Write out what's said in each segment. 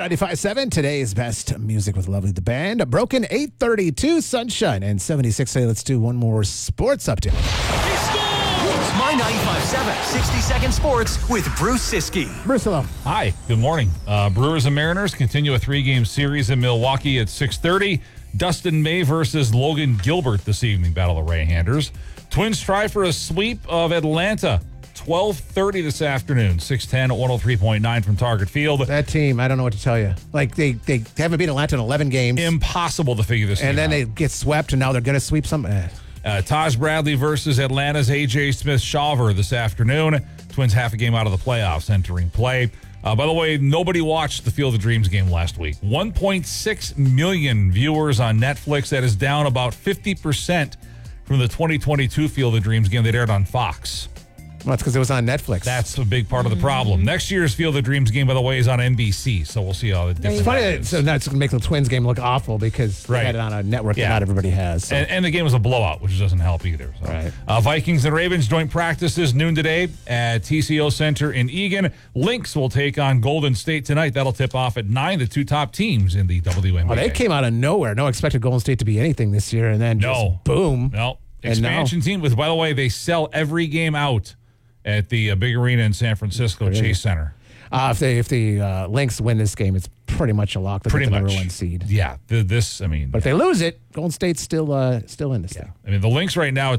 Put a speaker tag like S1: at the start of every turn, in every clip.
S1: 95.7, today's best music with Lovely the Band. A broken 8:32 sunshine and 76. Hey, let's do one more sports update.
S2: It's My 95.7 60-second sports with Bruce Siskey.
S1: Bruce, hello.
S3: Hi, good morning. Brewers and Mariners continue a 3-game series in Milwaukee at 6:30. Dustin May versus Logan Gilbert this evening, Battle of right-handers. Twins try for a sweep of Atlanta. 12:30 this afternoon, 610 at 103.9 from Target Field.
S1: That team, I don't know what to tell you. Like, they haven't beaten Atlanta in 11 games.
S3: Impossible to figure this
S1: And then
S3: out.
S1: they get swept, and now they're going to sweep some.
S3: Taj Bradley versus Atlanta's A.J. Smith-Shawver this afternoon. Twins half a game out of the playoffs entering play. By the way, nobody watched the Field of Dreams game last week. 1.6 million viewers on Netflix. That is down about 50% from the 2022 Field of Dreams game that aired on Fox.
S1: Well, that's because it was on Netflix.
S3: That's a big part of the problem. Next year's Field of Dreams game, by the way, is on NBC, so we'll see how it different.
S1: It's funny that so that's going to make the Twins game look awful because they had it on a network that not everybody has. So.
S3: And the game was a blowout, which doesn't help either. So.
S1: Right.
S3: Vikings and Ravens joint practices noon today at TCO Center in Eagan. Lynx will take on Golden State tonight. That'll tip off at 9, the two top teams in the WNBA.
S1: Well, they came out of nowhere. No expected Golden State to be anything this year, and then just boom.
S3: No. Expansion team with, by the way, they sell every game out at the big arena in San Francisco, Chase Center.
S1: If the Lynx win this game, it's pretty much a lock. They'll get the number 1 seed.
S3: Yeah, but if
S1: they lose it, Golden State's still in this thing.
S3: I mean, the Lynx right now at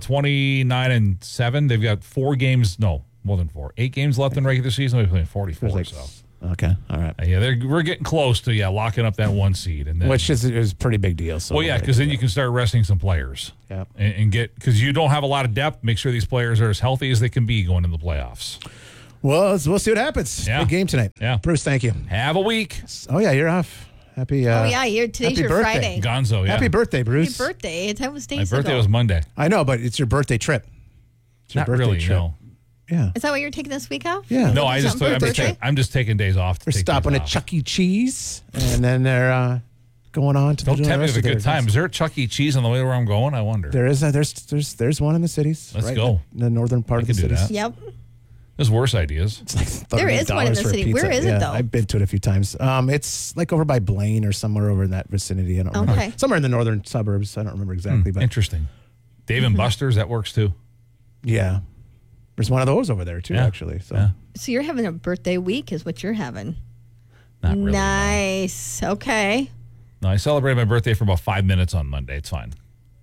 S3: 29-7. They've got 4 games, no, more than 4. 8 games left in regular season. They're playing 44.
S1: Okay, all right.
S3: We're getting close to locking up that 1 seed, and then,
S1: which is a pretty big deal. So
S3: because then you can start resting some players.
S1: Yeah,
S3: and get, because you don't have a lot of depth. Make sure these players are as healthy as they can be going into the playoffs.
S1: Well, we'll see what happens.
S3: Yeah.
S1: Big game tonight.
S3: Yeah,
S1: Bruce, thank you.
S3: Have a week.
S1: Oh yeah, you're off. Happy.
S4: Today's your
S1: birthday.
S4: Friday.
S3: Gonzo. Yeah.
S1: Happy birthday, Bruce.
S4: Happy birthday. That was days
S3: My birthday
S4: ago.
S3: was Monday.
S1: I know, but it's your birthday trip. It's your
S3: Not
S1: birthday
S3: really.
S1: trip.
S3: No.
S1: Yeah.
S4: Is that what you're taking this week off?
S1: Yeah.
S3: No,
S4: I'm
S3: just taking days off.
S1: They're stopping at Chuck E. Cheese, and then they're going on to
S3: Don't tell me
S1: it's
S3: it's a good time. Is there a Chuck E. Cheese on the way where I'm going? I wonder.
S1: There is. There's one in the cities.
S3: Let's
S1: right
S3: go.
S1: In the northern part of the
S3: do
S1: cities.
S3: that.
S4: Yep.
S3: There's worse ideas.
S1: It's like
S4: There is one in the
S1: $30 for a
S4: city.
S1: pizza.
S4: Where is it, though?
S1: I've been to it a few times. It's like over by Blaine or somewhere over in that vicinity. I don't remember.
S4: Okay.
S1: Somewhere in the northern suburbs. I don't remember exactly, but
S3: Interesting. Dave and Buster's, that works too.
S1: yeah, there's one of those over there too.
S3: Yeah.
S1: Actually, so
S3: Yeah.
S4: So you're having a birthday week is what you're having.
S3: Not really.
S4: Nice. Okay.
S3: No, I celebrate my birthday for about 5 minutes on Monday. It's fine.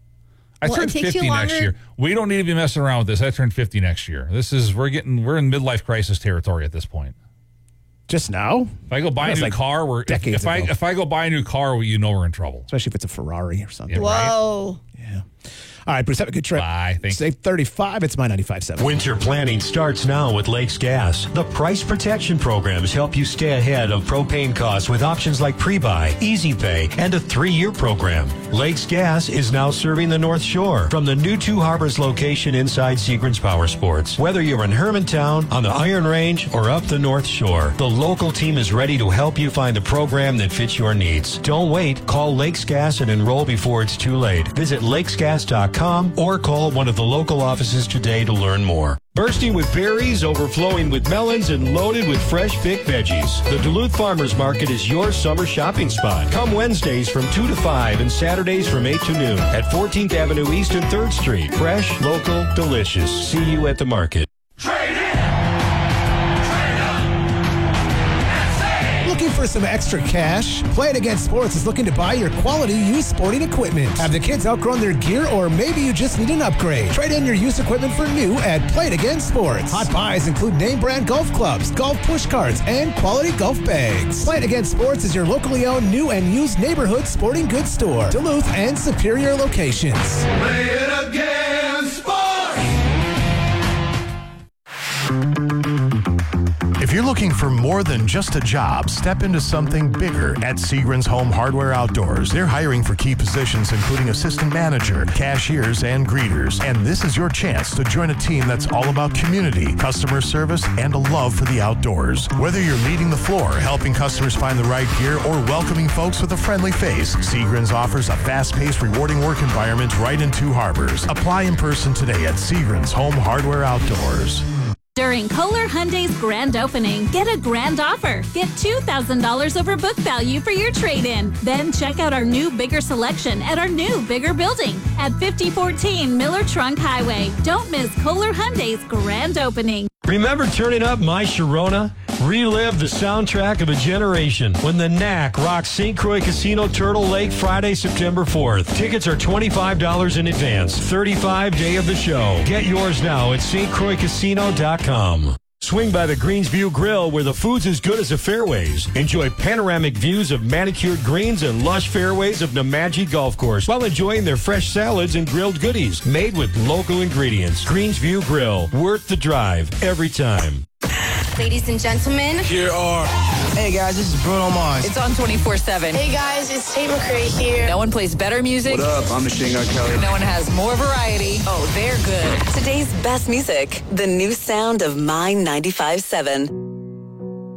S3: I
S4: Well,
S3: turned
S4: it takes
S3: 50
S4: you
S3: next
S4: longer-
S3: year. We don't need to be messing around with this. I turned 50 next year. We're in midlife crisis territory at this point.
S1: just now,
S3: If I go buy a
S1: That's
S3: new
S1: like
S3: car,
S1: decades ago.
S3: if I go buy a new car, you know we're in trouble.
S1: especially if it's a Ferrari or something.
S3: Yeah, right.
S4: Whoa.
S1: Yeah. All right, Bruce, have a good trip.
S3: Bye. Thanks.
S1: Save 35. It's My 95.7.
S5: Winter planning starts now with Lakes Gas. The price protection programs help you stay ahead of propane costs with options like pre-buy, easy pay, and a 3-year program. Lakes Gas is now serving the North Shore from the new Two Harbors location inside Seagram's Power Sports. Whether you're in Hermantown, on the Iron Range, or up the North Shore, the local team is ready to help you find a program that fits your needs. Don't wait. Call Lakes Gas and enroll before it's too late. Visit lakesgas.com or call one of the local offices today to learn more. Bursting with berries, overflowing with melons, and loaded with fresh picked veggies. The Duluth Farmers Market is your summer shopping spot. Come Wednesdays from 2 to 5 and Saturdays from 8 to noon at 14th Avenue East and 3rd Street. Fresh, local, delicious. See you at the market.
S1: Looking for some extra cash? Play It Again Sports is looking to buy your quality used sporting equipment. Have the kids outgrown their gear, or maybe you just need an upgrade? Trade in your used equipment for new at Play It Again Sports. Hot buys include name brand golf clubs, golf push carts, and quality golf bags. Play It Again Sports is your locally owned new and used neighborhood sporting goods store. Duluth and superior locations.
S6: Play it again, sports!
S7: If you're looking for more than just a job, step into something bigger at Seagram's Home Hardware Outdoors. They're hiring for key positions including assistant manager, cashiers, and greeters. And this is your chance to join a team that's all about community, customer service, and a love for the outdoors. Whether you're leading the floor, helping customers find the right gear, or welcoming folks with a friendly face, Seagram's offers a fast-paced, rewarding work environment right in Two Harbors. Apply in person today at Seagram's Home Hardware Outdoors.
S8: During Kohler Hyundai's grand opening, get a grand offer. Get $2,000 over book value for your trade-in. Then check out our new bigger selection at our new bigger building at 5014 Miller Trunk Highway. Don't miss Kohler Hyundai's grand opening.
S5: Remember turning up My Sharona? Relive the soundtrack of a generation when the Knack rocks St. Croix Casino Turtle Lake Friday, September 4th. Tickets are $25 in advance. 35 day of the show. Get yours now at stcroixcasino.com. Swing by the Greensview Grill where the food's as good as the fairways. Enjoy panoramic views of manicured greens and lush fairways of Nemadji Golf Course while enjoying their fresh salads and grilled goodies made with local ingredients. Greensview Grill, worth the drive every time.
S9: Ladies and gentlemen,
S10: here are... Hey guys, this is Bruno Mars.
S11: It's on 24/7.
S9: Hey guys, it's Tate McRae here.
S11: No one plays better music.
S10: What up? I'm Machine Gun Kelly.
S11: No one has more variety. Oh, they're good.
S12: Today's best music, the new sound of My 95.7.